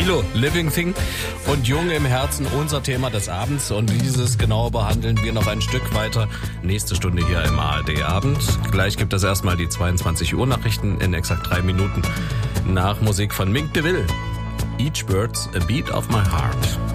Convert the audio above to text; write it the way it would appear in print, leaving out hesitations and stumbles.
Tilo, Living Thing und Jung im Herzen, unser Thema des Abends. Und dieses genau behandeln wir noch ein Stück weiter. Nächste Stunde hier im ARD-Abend. Gleich gibt es erstmal die 22 Uhr Nachrichten in exakt 3 Minuten nach Musik von Mink DeVille. Each Bird's a Beat of My Heart.